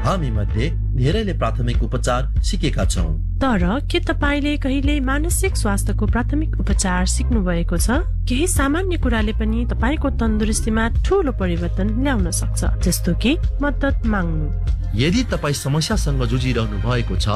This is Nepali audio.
हामी मध्ये धेरैले प्राथमिक उपचार सिकेका छौं। तर के तपाईले कहिले मानसिक स्वास्थ्यको प्राथमिक उपचार सिक्नु भएको छ? केही सामान्य कुराले पनि तपाईको तन्दुरुस्तीमा ठूलो परिवर्तन ल्याउन सक्छ, जस्तो कि मद्दत माग्नु। यदि तपाई समस्यासँग जुझिरहनु भएको छ